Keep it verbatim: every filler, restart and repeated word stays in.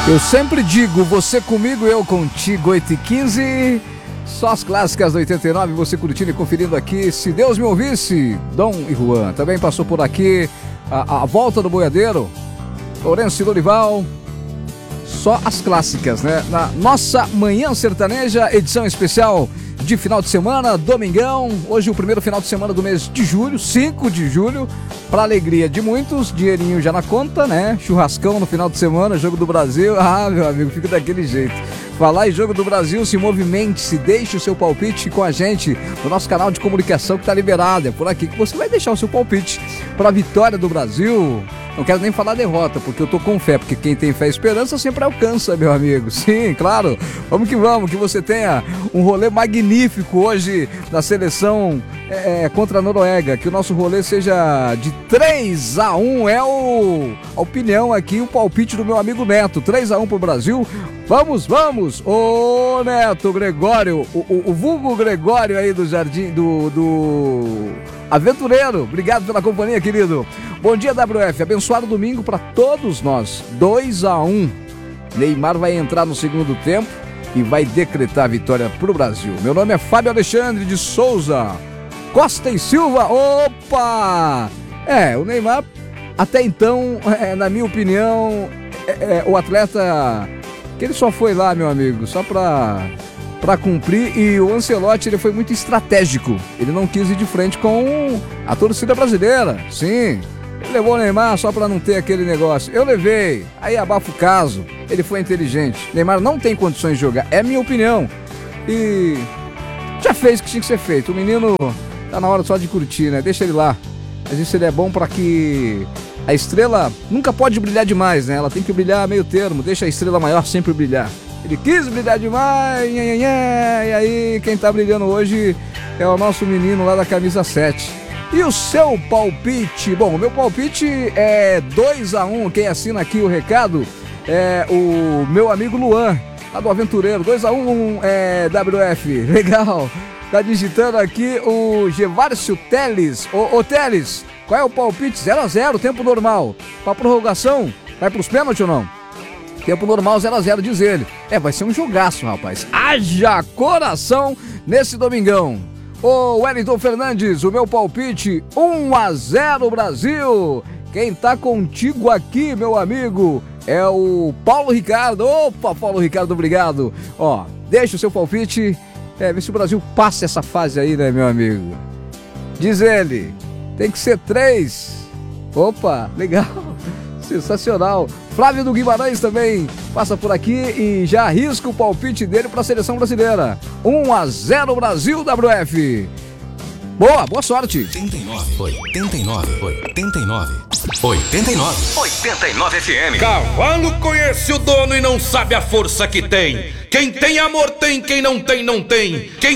Eu sempre digo, você comigo, eu contigo, oito e quinze. Só as clássicas do oitenta e nove, você curtindo e conferindo aqui. Se Deus me ouvisse, Dom e Juan. Também passou por aqui a, a volta do boiadeiro, Lourenço e Lorival. Só as clássicas, né? Na nossa Manhã Sertaneja, edição especial de final de semana, domingão. Hoje o primeiro final de semana do mês de julho, cinco de julho. Pra alegria de muitos, dinheirinho já na conta, né? Churrascão no final de semana, Jogo do Brasil. Ah, meu amigo, fica daquele jeito. Falar em Jogo do Brasil, se movimente-se, deixe o seu palpite com a gente no nosso canal de comunicação que tá liberado. É por aqui que você vai deixar o seu palpite pra vitória do Brasil. Não quero nem falar derrota, porque eu tô com fé, porque quem tem fé e esperança sempre alcança, meu amigo. Sim, claro. Vamos que vamos, que você tenha um rolê magnífico hoje na seleção é, contra a Noruega. Que o nosso rolê seja de três a um, é o, a opinião aqui, o palpite do meu amigo Neto. três a um pro Brasil. Vamos, vamos! Ô Neto Gregório, o, o, o vulgo Gregório aí do Jardim, do, do Aventureiro. Obrigado pela companhia, querido. Bom dia, W F. Abençoado domingo para todos nós. dois a um. Neymar vai entrar no segundo tempo e vai decretar a vitória pro Brasil. Meu nome é Fábio Alexandre de Souza Costa e Silva. Opa! É, o Neymar, até então, é, na minha opinião, é, é, o atleta que ele só foi lá, meu amigo, só pra, pra cumprir. E o Ancelotti, ele foi muito estratégico. Ele não quis ir de frente com a torcida brasileira. Sim, ele levou o Neymar só pra não ter aquele negócio. Eu levei, aí abafa o caso. Ele foi inteligente. Neymar não tem condições de jogar, é minha opinião. E já fez o que tinha que ser feito. O menino tá na hora só de curtir, né? Deixa ele lá. Mas isso ele é bom pra que a estrela nunca pode brilhar demais, né? Ela tem que brilhar meio termo. Deixa a estrela maior sempre brilhar. Ele quis brilhar demais, nha, nha, nha, e aí quem tá brilhando hoje é o nosso menino lá da camisa sete. E o seu palpite? Bom, o meu palpite é dois a um. Quem assina aqui o recado é o meu amigo Luan, lá do Aventureiro. dois a um é W F. Legal. Tá digitando aqui o Gevárcio Teles. Ô, ô Teles, qual é o palpite? zero a zero, tempo normal. Pra prorrogação, vai pros pênaltis ou não? Tempo normal, zero a zero, diz ele. É, vai ser um jogaço, rapaz. Haja coração nesse domingão. Ô Wellington Fernandes, o meu palpite, um a zero Brasil. Quem tá contigo aqui, meu amigo, é o Paulo Ricardo. Opa, Paulo Ricardo, obrigado. Ó, deixa o seu palpite, é, vê se o Brasil passa essa fase aí, né, meu amigo? Diz ele, tem que ser três. Opa, legal, sensacional. Flávio do Guimarães também passa por aqui e já arrisca o palpite dele para a seleção brasileira. um a zero Brasil, W F. Boa, boa sorte. oitenta e nove, oitenta e nove, oitenta e nove, oitenta e nove, oitenta e nove F M. Cavalo conhece o dono e não sabe a força que tem. Quem tem amor tem, quem não tem, não tem. Quem